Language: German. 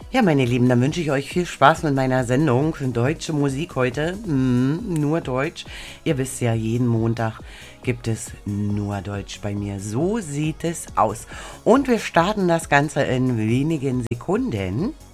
Ja, meine Lieben, dann wünsche ich euch viel Spaß mit meiner Sendung für deutsche Musik heute. Nur Deutsch. Ihr wisst ja, jeden Montag gibt es nur Deutsch bei mir. So sieht es aus. Und wir starten das Ganze in wenigen Sekunden.